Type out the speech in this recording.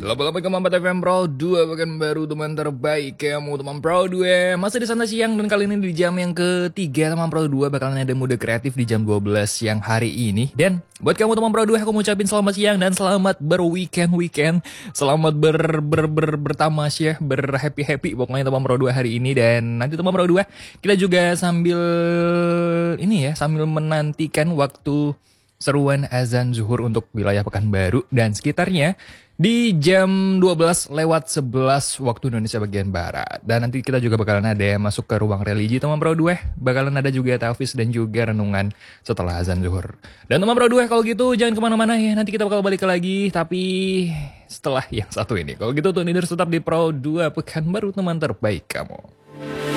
88,4 FM Pro 2 Pekan baru teman terbaik kamu teman Pro 2. Masih di sana siang dan kali ini di jam yang ketiga teman Pro 2 bakalan ada mode kreatif di jam 12 siang hari ini. Dan buat kamu teman Pro 2 aku mau ucapin selamat siang dan selamat berweekend. Selamat bertamasya, berhappy pokoknya teman Pro 2 hari ini. Dan nanti teman Pro 2 kita juga sambil menantikan waktu seruan azan zuhur untuk wilayah Pekanbaru dan sekitarnya di jam 12:11 waktu Indonesia bagian Barat. Dan nanti kita juga bakalan ada yang masuk ke ruang religi teman Pro 2. Bakalan ada juga taufiz dan juga renungan setelah azan zuhur. Dan teman Pro 2 kalau gitu jangan kemana-mana ya. Nanti kita bakal balik lagi tapi setelah yang satu ini. Kalau gitu tuh leaders tetap di Pro 2 Pekanbaru teman terbaik kamu.